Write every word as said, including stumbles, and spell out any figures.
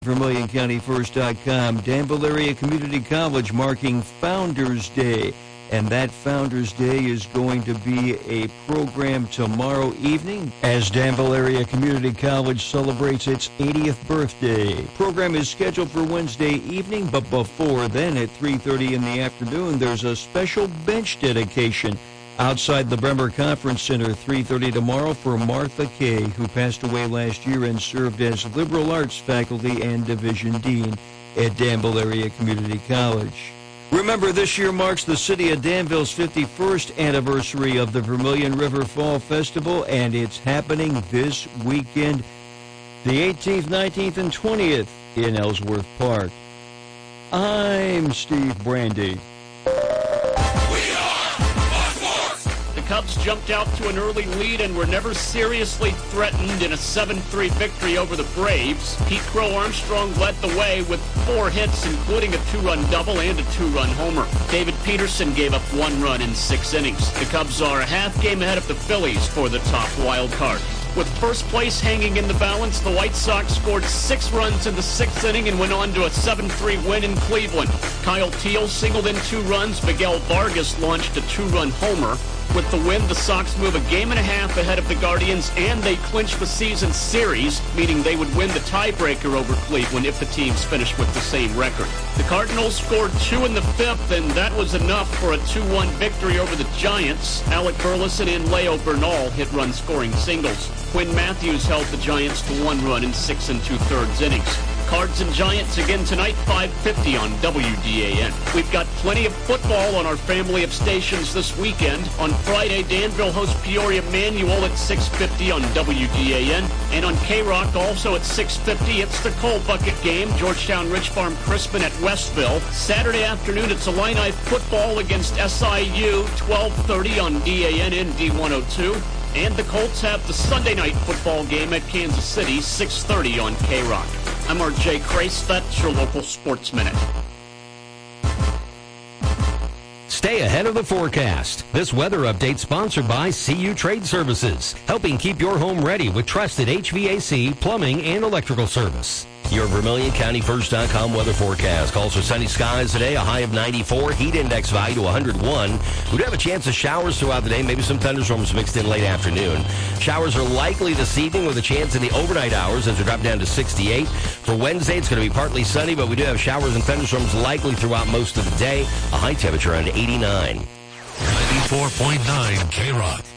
Vermilion County First dot com, Danville Area Community College marking Founders Day. And that Founders Day is going to be a program tomorrow evening as Danville Area Community College celebrates its eightieth birthday. Program is scheduled for Wednesday evening, but before then at three thirty in the afternoon, there's a special bench dedication outside the Bremer Conference Center, three thirty tomorrow, for Martha Kay, who passed away last year and served as liberal arts faculty and division dean at Danville Area Community College. Remember, this year marks the city of Danville's fifty-first anniversary of the Vermilion River Fall Festival, and it's happening this weekend, the eighteenth, nineteenth, and twentieth in Ellsworth Park. I'm Steve Brandy. The Cubs jumped out to an early lead and were never seriously threatened in a seven three victory over the Braves. Pete Crow Armstrong led the way with four hits, including a two-run double and a two-run homer. David Peterson gave up one run in six innings. The Cubs are a half game ahead of the Phillies for the top wild card. With first place hanging in the balance, the White Sox scored six runs in the sixth inning and went on to a seven three win in Cleveland. Kyle Teal singled in two runs. Miguel Vargas launched a two-run homer. With the win, the Sox move a game and a half ahead of the Guardians, and they clinch the season series, meaning they would win the tiebreaker over Cleveland if the teams finished with the same record. The Cardinals scored two in the fifth, and that was enough for a two one victory over the Giants. Alec Burleson and Leo Bernal hit run-scoring singles. Quinn Matthews held the Giants to one run in six and two-thirds innings. Cards and Giants again tonight, five fifty on W D A N. We've got plenty of football on our family of stations this weekend. On Friday, Danville hosts Peoria Manual at six fifty on W D A N. And on K-Rock, also at six fifty, it's the Coal Bucket game, Georgetown Rich Farm Crispin at Westville. Saturday afternoon, it's Illini football against S I U, twelve thirty on D A N and D one oh two. And the Colts have the Sunday night football game at Kansas City, six thirty on K-Rock. I'm R J Crace. That's your local Sports Minute. Stay ahead of the forecast. This weather update sponsored by C U Trade Services, helping keep your home ready with trusted H V A C, plumbing, and electrical service. Your Vermilion County First dot com weather forecast calls for sunny skies today, a high of ninety-four, heat index value to one hundred one. We do have a chance of showers throughout the day, maybe some thunderstorms mixed in late afternoon. Showers are likely this evening with a chance in the overnight hours as we drop down to sixty-eight. For Wednesday, it's going to be partly sunny, but we do have showers and thunderstorms likely throughout most of the day, a high temperature around eighty-nine. ninety-four point nine K-Rock.